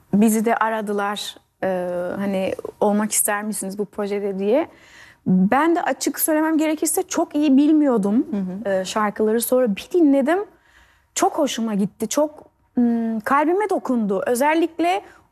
bizi de aradılar. Hani olmak ister misiniz bu projede diye. Ben de açık söylemem gerekirse çok iyi bilmiyordum şarkıları. Sonra bir dinledim. Çok hoşuma gitti. Çok kalbime dokundu. Özellikle